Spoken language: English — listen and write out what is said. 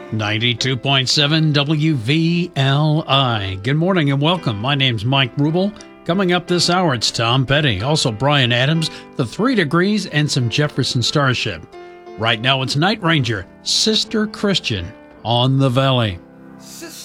92.7 WVLI. Good morning and welcome. My name's Mike Rubel. Coming up this hour, it's Tom Petty, also Brian Adams, The 3 Degrees, and some Jefferson Starship. Right now, it's Night Ranger, Sister Christian, on the Valley.